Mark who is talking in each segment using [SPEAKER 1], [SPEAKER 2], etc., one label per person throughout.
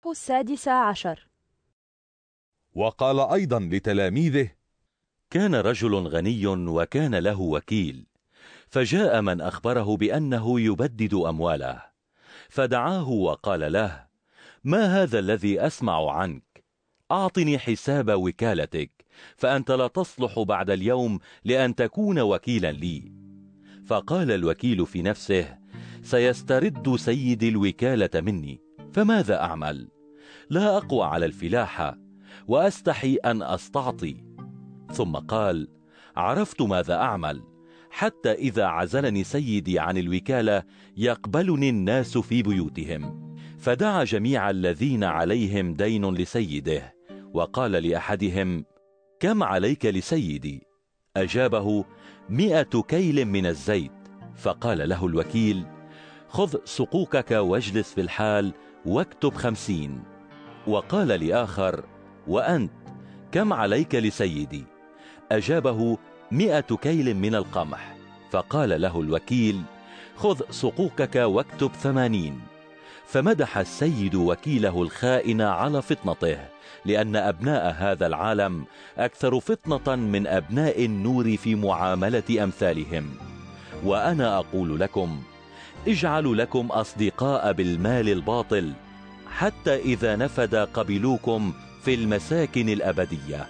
[SPEAKER 1] الفصل 16.
[SPEAKER 2] وقال أيضا لتلاميذه:
[SPEAKER 3] كان رجل غني وكان له وكيل، فجاء من أخبره بأنه يبدد أمواله، فدعاه وقال له: ما هذا الذي أسمع عنك؟ أعطني حساب وكالتك، فأنت لا تصلح بعد اليوم لأن تكون وكيلا لي. فقال الوكيل في نفسه: سيسترد سيدي الوكالة مني، فماذا أعمل؟ لا أقوى على الفلاحة، وأستحي أن أستعطي. ثم قال: عرفت ماذا أعمل، حتى إذا عزلني سيدي عن الوكالة يقبلني الناس في بيوتهم. فدعا جميع الذين عليهم دين لسيده، وقال لأحدهم: كم عليك لسيدي؟ أجابه: 100 كيل من الزيت. فقال له الوكيل: خذ سقوكك واجلس في الحال واكتب 50. وقال لآخر: وأنت كم عليك لسيدي؟ أجابه: 100 كيل من القمح. فقال له الوكيل: خذ سقوكك واكتب 80. فمدح السيد وكيله الخائن على فطنته، لأن أبناء هذا العالم أكثر فطنة من أبناء النور في معاملة أمثالهم. وأنا أقول لكم: اجعلوا لكم أصدقاء بالمال الباطل، حتى إذا نفد قبلوكم في المساكن الأبدية.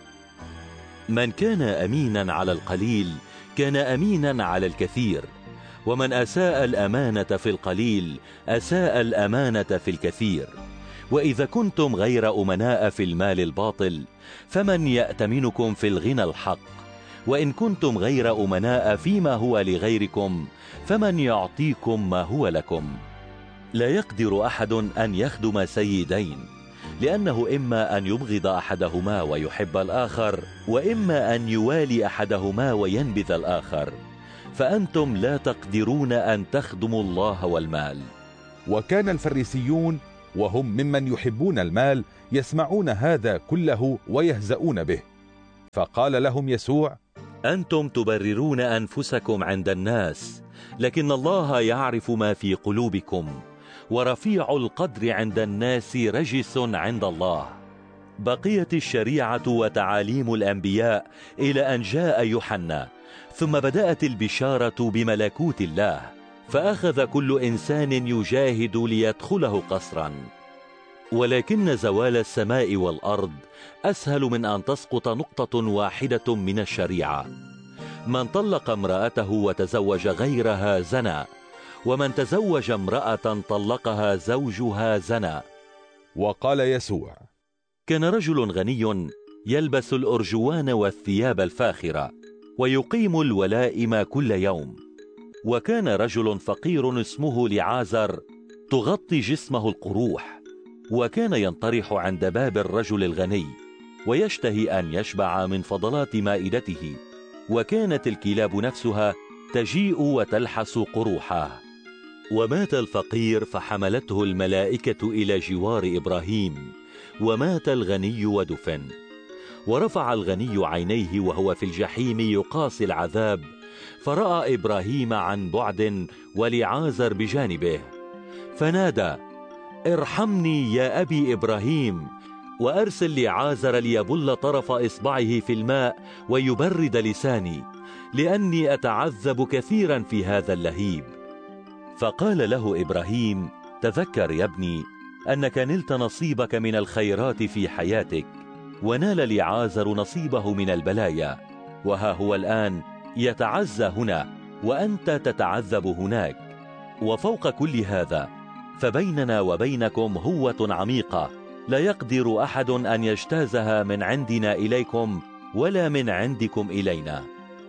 [SPEAKER 3] من كان أمينا على القليل كان أمينا على الكثير، ومن أساء الأمانة في القليل أساء الأمانة في الكثير. وإذا كنتم غير أمناء في المال الباطل، فمن يأتمنكم في الغنى الحق؟ وإن كنتم غير أمناء فيما هو لغيركم، فمن يعطيكم ما هو لكم؟ لا يقدر أحد أن يخدم سيدين، لأنه إما أن يبغض أحدهما ويحب الآخر، وإما أن يوالي أحدهما وينبذ الآخر. فأنتم لا تقدرون أن تخدموا الله والمال.
[SPEAKER 2] وكان الفريسيون وهم ممن يحبون المال يسمعون هذا كله ويهزؤون به. فقال لهم يسوع:
[SPEAKER 3] أنتم تبررون أنفسكم عند الناس، لكن الله يعرف ما في قلوبكم، ورفيع القدر عند الناس رجس عند الله. بقيت الشريعة وتعاليم الأنبياء إلى أن جاء يوحنا، ثم بدأت البشارة بملكوت الله، فأخذ كل إنسان يجاهد ليدخله قصرا. ولكن زوال السماء والأرض أسهل من أن تسقط نقطة واحدة من الشريعة. من طلق امرأته وتزوج غيرها زنى، ومن تزوج امرأة طلقها زوجها زنى.
[SPEAKER 2] وقال يسوع:
[SPEAKER 3] كان رجل غني يلبس الأرجوان والثياب الفاخرة، ويقيم الولائم كل يوم. وكان رجل فقير اسمه لعازر تغطي جسمه القروح، وكان ينطرح عند باب الرجل الغني، ويشتهي أن يشبع من فضلات مائدته، وكانت الكلاب نفسها تجيء وتلحس قروحه. ومات الفقير فحملته الملائكة إلى جوار إبراهيم، ومات الغني ودفن. ورفع الغني عينيه وهو في الجحيم يقاسي العذاب، فرأى إبراهيم عن بعد ولعازر بجانبه، فنادى: ارحمني يا أبي إبراهيم، وأرسل لعازر ليبل طرف إصبعه في الماء ويبرد لساني، لأني أتعذب كثيرا في هذا اللهيب. فقال له إبراهيم: تذكر يا ابني أنك نلت نصيبك من الخيرات في حياتك، ونال لعازر نصيبه من البلايا، وها هو الآن يتعزى هنا وأنت تتعذب هناك. وفوق كل هذا فبيننا وبينكم هوة عميقة لا يقدر أحد أن يجتازها من عندنا إليكم ولا من عندكم إلينا.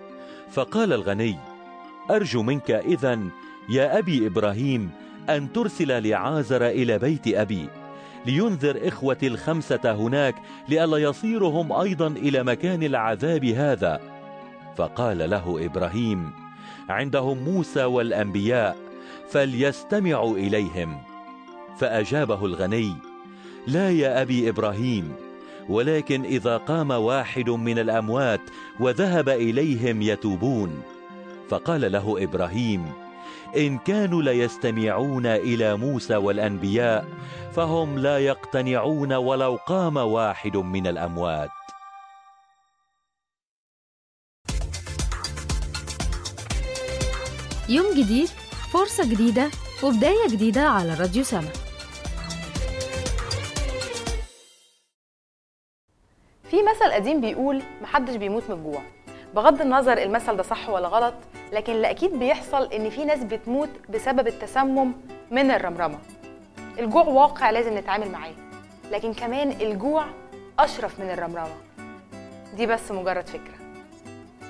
[SPEAKER 3] فقال الغني: أرجو منك إذن يا أبي إبراهيم أن ترسل لعازر إلى بيت أبي، لينذر إخوتي الخمسة هناك، لئلا يصيرهم أيضا إلى مكان العذاب هذا. فقال له إبراهيم: عندهم موسى والأنبياء، فليستمعوا إليهم. فأجابه الغني: لا يا أبي إبراهيم، ولكن إذا قام واحد من الأموات وذهب إليهم يتوبون. فقال له إبراهيم: إن كانوا ليستمعون إلى موسى والأنبياء فهم لا يقتنعون ولو قام واحد من الأموات.
[SPEAKER 1] يوم جديد، فرصة جديدة، وبداية جديدة على راديو سما.
[SPEAKER 4] في مثل قديم بيقول محدش بيموت من الجوع. بغض النظر المثل ده صح ولا غلط، لكن اللي أكيد بيحصل إن في ناس بتموت بسبب التسمم من الرمرمة. الجوع واقع لازم نتعامل معاه، لكن كمان الجوع أشرف من الرمرمة. دي بس مجرد فكرة.